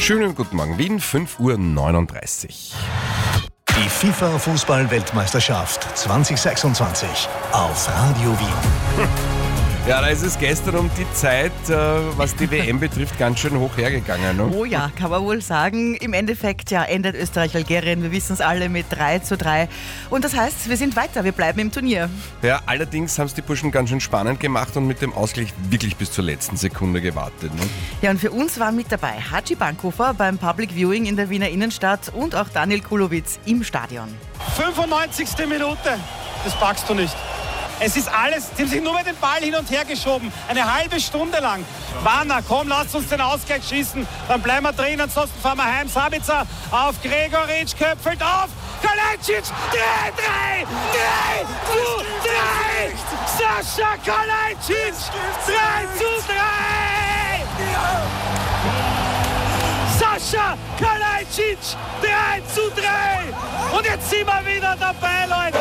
Schönen guten Morgen, Wien, 5:39 Uhr. Die FIFA-Fußball-Weltmeisterschaft 2026 auf Radio Wien. Ja, da ist es gestern um die Zeit, was die WM betrifft, ganz schön hoch hergegangen. Ne? Oh ja, kann man wohl sagen. Im Endeffekt endet Österreich-Algerien, wir wissen es alle, mit 3:3. Und das heißt, wir sind weiter, wir bleiben im Turnier. Ja, allerdings haben es die Burschen ganz schön spannend gemacht und mit dem Ausgleich wirklich bis zur letzten Sekunde gewartet. Ne? Ja, und für uns war mit dabei Haji Bankhofer beim Public Viewing in der Wiener Innenstadt und auch Daniel Kulowitz im Stadion. 95. Minute, das packst du nicht. Es ist alles, sie haben sich nur mit dem Ball hin und her geschoben, eine halbe Stunde lang. Warner, komm, lasst uns den Ausgleich schießen, dann bleiben wir drin, ansonsten fahren wir heim. Sabitzer auf Gregoritsch, köpfelt auf, Kalajdzic, 3 zu 3! Sascha Kalajdzic, 3:3! Sascha Kalajdzic, 3:3! Und jetzt sind wir wieder dabei, Leute!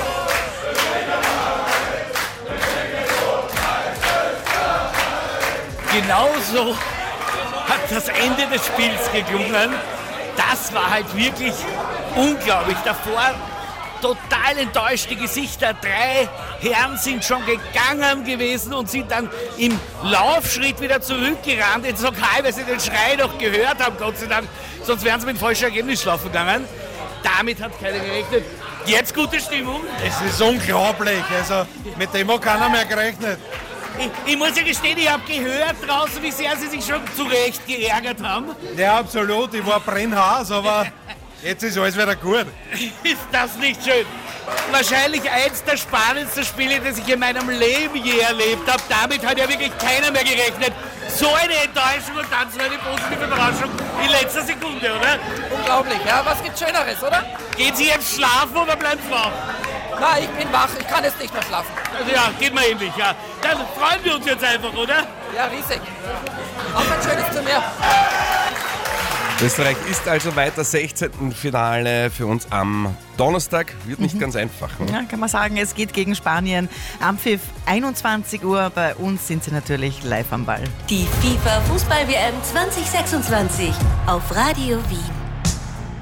Genauso hat das Ende des Spiels geklungen. Das war halt wirklich unglaublich. Davor total enttäuschte Gesichter. 3 Herren sind schon gegangen gewesen und sind dann im Laufschritt wieder zurückgerannt ins Lokal, weil sie den Schrei noch gehört haben, Gott sei Dank. Sonst wären sie mit falschem Ergebnis laufen gegangen. Damit hat keiner gerechnet. Jetzt gute Stimmung. Es ist unglaublich, also mit dem hat keiner mehr gerechnet. Ich muss ja gestehen, ich habe gehört draußen, wie sehr Sie sich schon zu Recht geärgert haben. Ja, absolut, ich war brennhaß, aber jetzt ist alles wieder gut. Ist das nicht schön? Wahrscheinlich eins der spannendsten Spiele, das ich in meinem Leben je erlebt habe. Damit hat ja wirklich keiner mehr gerechnet. So eine Enttäuschung und dann so eine positive Überraschung in letzter Sekunde, oder? Unglaublich, ja, was gibt's Schöneres, oder? Geht Sie jetzt schlafen oder bleiben Sie wach? Na, ich bin wach, ich kann jetzt nicht mehr schlafen. Also ja, geht mir ähnlich, ja. Dann freuen wir uns jetzt einfach, oder? Ja, riesig. Auch ein schönes Turnier. Österreich ist also weiter 16. Finale für uns am Donnerstag. Wird nicht ganz einfach. Ne? Ja, kann man sagen, es geht gegen Spanien. Am Pfiff 21 Uhr. Bei uns sind sie natürlich live am Ball. Die FIFA-Fußball-WM 2026 auf Radio Wien.